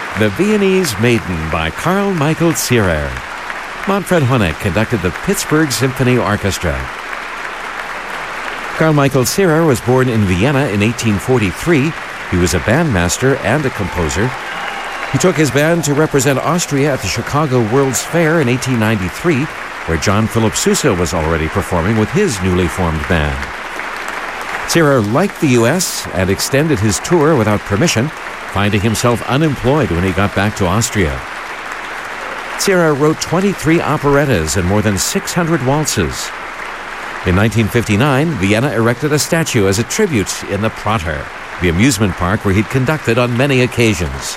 The Viennese Maiden by Carl Michael Zierer. Manfred Honeck conducted the Pittsburgh Symphony Orchestra. Carl Michael Zierer was born in Vienna in 1843. He was a bandmaster and a composer. He took his band to represent Austria at the Chicago World's Fair in 1893, where John Philip Sousa was already performing with his newly formed band. Zierer liked the U.S. and extended his tour without permission, finding himself unemployed when he got back to Austria. Zierer wrote 23 operettas and more than 600 waltzes. In 1959, Vienna erected a statue as a tribute in the Prater, the amusement park where he'd conducted on many occasions.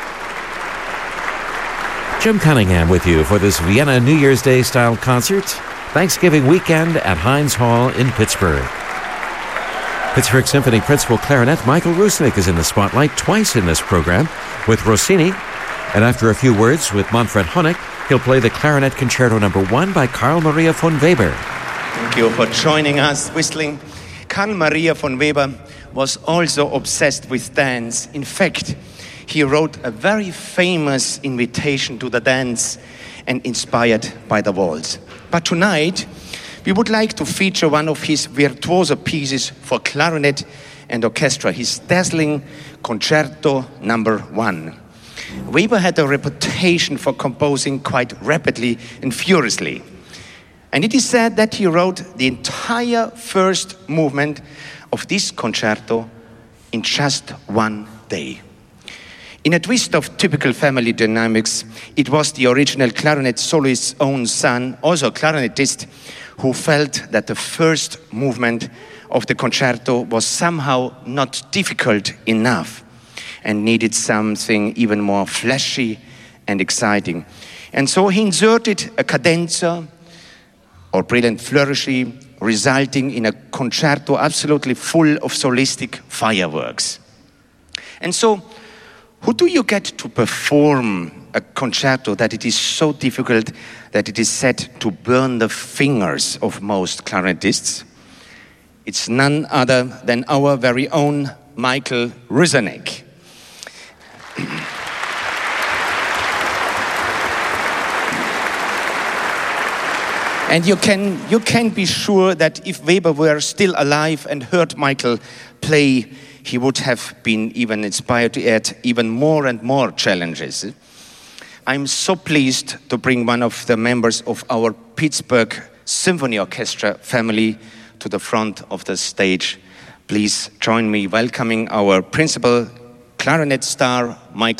Jim Cunningham with you for this Vienna New Year's Day style concert, Thanksgiving weekend at Heinz Hall in Pittsburgh. Pittsburgh Symphony Principal Clarinet Michael Rusnick is in the spotlight twice in this program with Rossini, and after a few words with Manfred Honeck, he'll play the Clarinet Concerto No. 1 by Carl Maria von Weber. Thank you for joining us whistling. Carl Maria von Weber was also obsessed with dance. In fact, he wrote a very famous invitation to the dance and inspired by the waltz. But tonight, we would like to feature one of his virtuoso pieces for clarinet and orchestra, his dazzling Concerto No. 1. Weber had a reputation for composing quite rapidly and furiously. And it is said that he wrote the entire first movement of this concerto in just one day. In a twist of typical family dynamics, it was the original clarinet soloist's own son, also a clarinetist, who felt that the first movement of the concerto was somehow not difficult enough and needed something even more flashy and exciting. And so he inserted a cadenza or brilliant flourishy, resulting in a concerto absolutely full of solistic fireworks. And so, who do you get to perform a concerto that it is so difficult that it is said to burn the fingers of most clarinetists? It's none other than our very own Michael Rusnick. And you can be sure that if Weber were still alive and heard Michael play, he would have been even inspired to add even more and more challenges. I'm so pleased to bring one of the members of our Pittsburgh Symphony Orchestra family to the front of the stage. Please join me welcoming our principal clarinet star, Michael